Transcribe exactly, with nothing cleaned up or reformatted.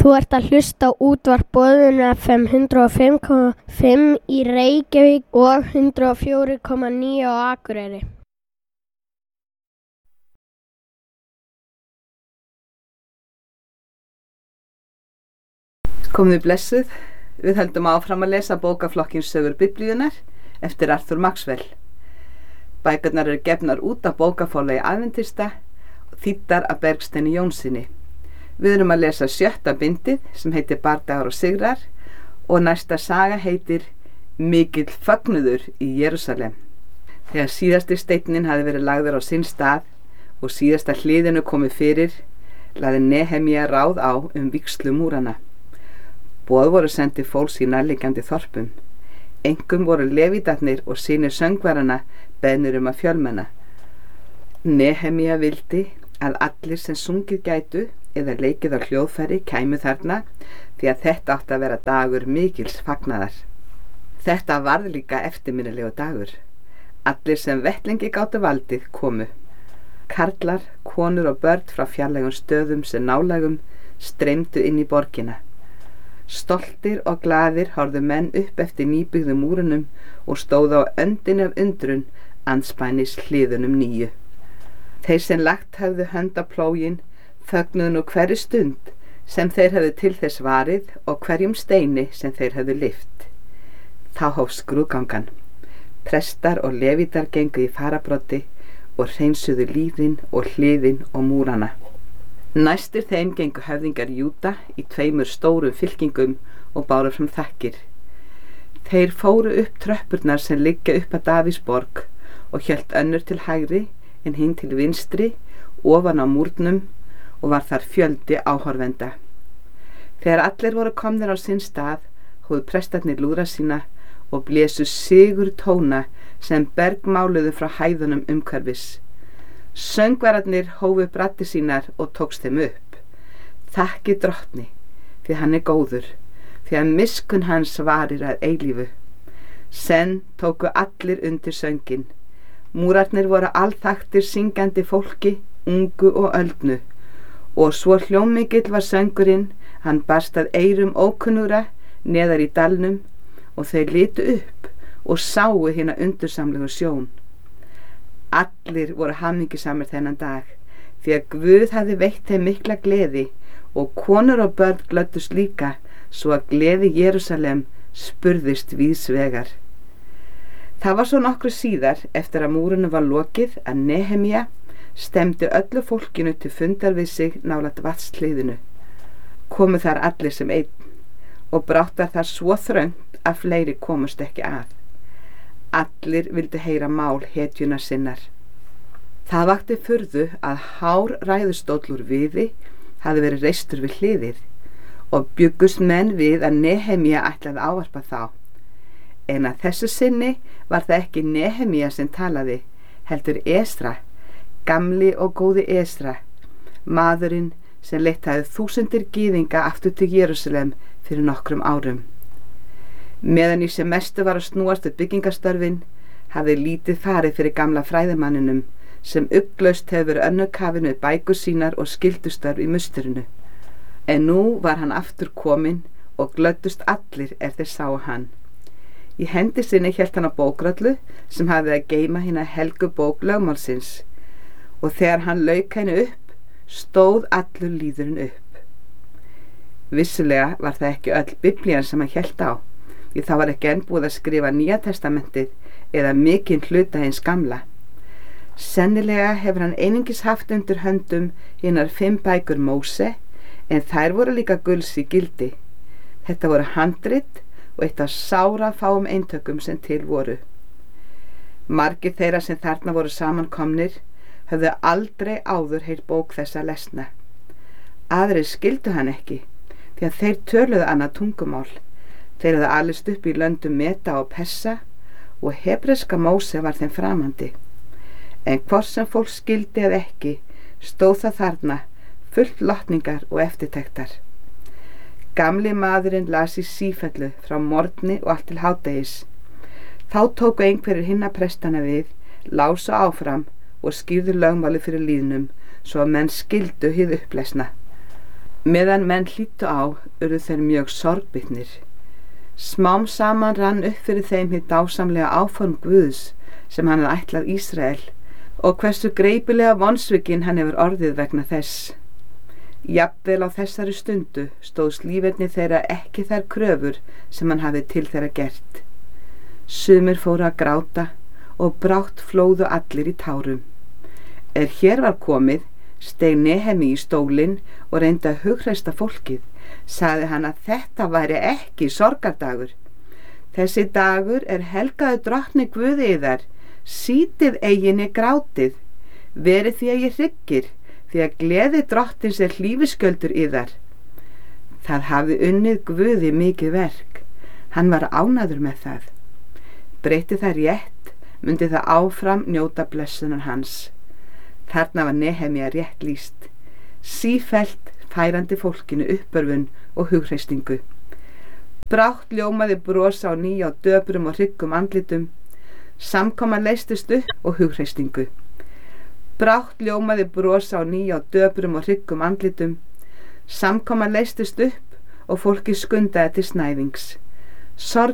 Þú ert að hlusta á útvarp Boðun F M hundrað og fimm komma fimm í Reykjavík og hundrað og fjögur komma níu á Akureyri. Komið blessuð, við höldum áfram að lesa bókaflokkinn Sögur Biblíunnar eftir Arthur Maxwell. Bækurnar eru gefnar út af bókaforlagi Adventista og þýddar af Bergsteini Jónssyni. Við erum að lesa sjötta bindið sem heitir Bardagar og sigrar og næsta saga heitir Mikill fögnuður í Jerúsalem. Þegar síðasti steinninn hafði verið lagður á sinn stað og síðasta hliðinu komið fyrir, lagði Nehemía ráð á um vígslu múrana. Boð voru sendið fólks í nærliggjandi þorpum. Einkum voru levítarnir og synir söngvarana beðnir um að fjölmenna. Nehemía vildi að allir sem sungið gætu eða leikið á hljóðfæri kæmu þarna því að þetta átti að vera dagur mikils fagnaðar. Þetta varð líka eftirminnilegu dagur. Allir sem vettlingi gátu valdið komu. Karlar, konur og börn frá fjarlægum stöðum sem nálægum streymdu inn í borgina. Stoltir og glaðir horfðu menn upp eftir nýbyggðum múrunum og stóðu á öndinni af undrun andspænis hliðunum nýju. Þeir sem lagt höfðu hönd á plóginn fögnuðu nú hverri stund sem þeir höfðu til þess varið og hverjum steini sem þeir höfðu lyft. Þá hófst skrúðgangan. Prestar og levítar gengu í farabroddi og hreinsuðu líðin og hliðin og múrana. Næstir þeim gengu höfðingar Júda í tveimur stórum fylkingum og báru fram þakkir. Þeir fóru upp tröppurnar sem liggja upp að Davíðsborg og hélt önnur til hægri en hinn til vinstri ofan á múrnum og var þar fjöldi áhorfenda. Þegar allir voru komnir á sinn stað, hófu prestarnir lúðra sína og blésu sigur tóna sem bergmáluðu frá hæðunum umhverfis. Söngvararnir hófu upp raddir sínar og tókst þeim upp. Þakki drottni, því hann er góður, því að miskunn hans varir að eilífu. Senn tóku allir undir söngin. Múrarnir voru alþaktir syngjandi fólki, ungu og öldnu. Og svo hljómmikill var söngurinn, hann barst að eyrum ókunnugra neðar í dalnum og þeir litu upp og sáu hina undursamlegu sjón. Allir voru hamingjusamir þennan dag, því að Guð hafði veitt þeim mikla gleði og konur og börn glöddust líka, svo að gleði Jerúsalem spurðist víðs vegar. Það var svo nokkru síðar, eftir að múrunum var lokið, að Nehemía stemdi öllu fólkinu til fundar við sig nálægt vatnshliðinu. Komu þar allir sem einn og bráttar þar svo þröngt að fleiri komust ekki að. Allir vildu heyra mál hetjuna sinnar. Það vakti furðu að hár ræðustóll úr viði hafði verið reistur við hliðið og bjuggust menn við að Nehemía ætlaði að ávarpa þá. En að þessu sinni var það ekki Nehemía sem talaði, heldur Esra, gamli og góði Esra, maðurinn sem leitt hafði þúsundir gyðinga aftur til Jerúsalem fyrir nokkrum árum. Meðan í sem mestu var að snúast við byggingarstörfin, hafði lítið farið fyrir gamla fræðimanninum sem ugglaust hefur verið önnukafin við bækur sínar og skyldustörf í musturinu. En nú var hann aftur kominn og glöddust allir er þeir sáu hann. Í hendi sinni hélt hann á bókröllu sem hafði að geyma hina helgu bók lögmálsins og þegar hann lauk henni upp, stóð allur lýðurinn upp. Vissulega var það ekki öll Biblían sem hann hélt á, því það var ekki enn búið að skrifa Nýja testamentið eða mikinn hluta hins gamla. Sennilega hefur hann einungis haft undir höndum hinar fimm bækur Móse, en þær voru líka gulls í gildi. Þetta voru handrit og eitt af sára fáum eintökum sem til voru. Margir þeirra sem þarna voru samankomnir höfðu aldrei áður heyrt bók þessa lesna. Aðrir skildu hann ekki, því að þeir töluðu annað tungumál. Þeir höfðu alist upp í löndum Meda og Persa og hebreska Móse var þeim framandi. En hvort sem fólk skildi eða ekki, stóð það þarna, fullt lotningar og eftirtektar. Gamli maðurinn las í sífellu frá morgni og allt til hádegis. Þá tóku einhverjir hinna prestana við, lásu áfram og skýrðu lögmáli fyrir lýðnum, svo að menn skildu hið upplesna. Meðan menn hlýttu á, urðu þeir mjög sorgbitnir. Smám saman rann upp fyrir þeim hið dásamlega áform Guðs sem hann hafði ætlað Ísrael og hversu greipilega vonsvikinn hann hefur orðið vegna þess. Jafnvel á þessari stundu stóðst líferni þeirra ekki þær kröfur sem hann hafði til þeirra gert. Sumir fóru að gráta og brátt flóðu allir í tárum. Er hér var komið, steig Nehemi í stólinn og reyndi að hughreysta fólkið. Sagði hann að þetta væri ekki sorgardagur. Þessi dagur er helgaður drottni Guði yðar, sítið eiginni grátið, verið því að ég hryggir, því að gleði drottins er hlífiskjöldur yðar. Það hafði unnið Guði mikið verk, hann var ánægður með það. Breyti það rétt, myndi það áfram njóta blessunar hans. Þarna var Nehemía rétt lýst, sífellt færandi fólkinu uppörfun og hughreysingu. Brátt ljómaði bros á ný á döprum og hryggum andlitum, samkoma leystist upp og hughreysingu. Brátt ljómaði bros á ný á döprum og hryggum andlitum, samkoma leystist upp og fólki skundaði til snæðings. Sorg